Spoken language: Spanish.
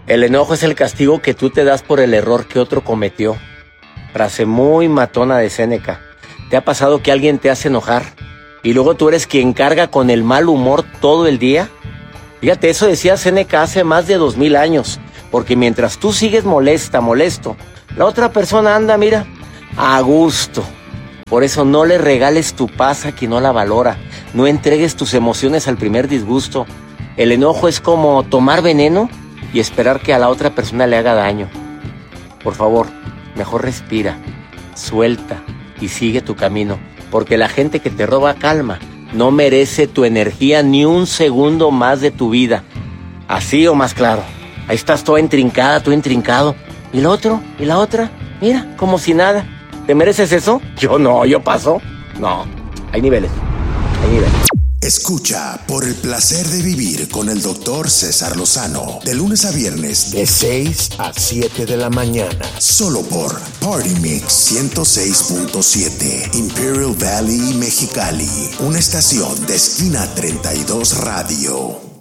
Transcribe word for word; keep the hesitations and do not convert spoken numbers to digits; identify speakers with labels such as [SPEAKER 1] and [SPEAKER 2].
[SPEAKER 1] El enojo es el castigo que tú te das por el error que otro cometió. Frase muy matona de Séneca. ¿Te ha pasado que alguien te hace enojar y luego tú eres quien carga con el mal humor todo el día? Fíjate, eso decía Séneca hace más de dos mil años. Porque mientras tú sigues molesta, molesto, la otra persona anda, mira, a gusto. Por eso no le regales tu paz a quien no la valora. No entregues tus emociones al primer disgusto. El enojo es como tomar veneno y esperar que a la otra persona le haga daño. Por favor, mejor respira, suelta y sigue tu camino. Porque la gente que te roba calma no merece tu energía ni un segundo más de tu vida. Así o más claro. Ahí estás toda intrincada, todo intrincado. ¿Y el otro? ¿Y la otra? Mira, como si nada. ¿Te mereces eso? Yo no, yo paso. No, hay niveles, hay niveles.
[SPEAKER 2] Escucha Por el Placer de Vivir con el doctor César Lozano. De lunes a viernes, de seis a siete de la mañana. Solo por Party Mix ciento seis punto siete. Imperial Valley, Mexicali. Una estación de Esquina treinta y dos Radio.